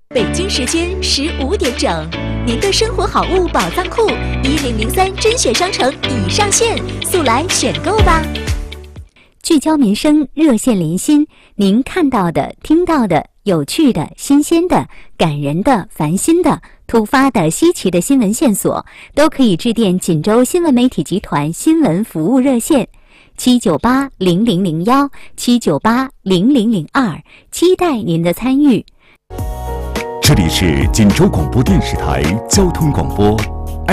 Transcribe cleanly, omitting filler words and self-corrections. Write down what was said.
北京时间15点整，您的生活好物宝藏库1003甄选商城已上线，速来选购吧！ 聚焦民生，热线连心，您看到的、听到的、有趣的、新鲜的、感人的、烦心的、突发的、稀奇的新闻线索，都可以致电锦州新闻媒体集团新闻服务热线7980001，7980002，期待您的参与。 这里是锦州广播电视台交通广播